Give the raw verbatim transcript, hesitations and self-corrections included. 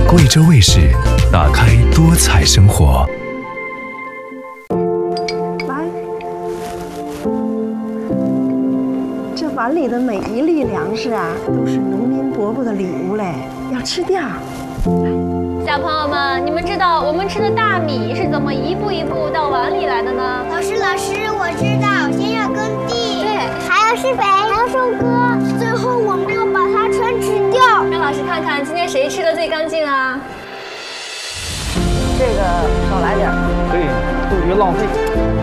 贵州卫视，打开多彩生活。 来，这碗里的每一粒粮食啊，都是农民伯伯的礼物嘞，要吃掉。 小朋友们，你们知道我们吃的大米是怎么一步一步到碗里来的呢？ 老师，老师，我知道，先要耕地， 对， 还要施肥，还要收割，最后我们要把它全吃掉。 让老师看看今天谁吃的最干净啊？ 这个少来点， 对，多余浪费。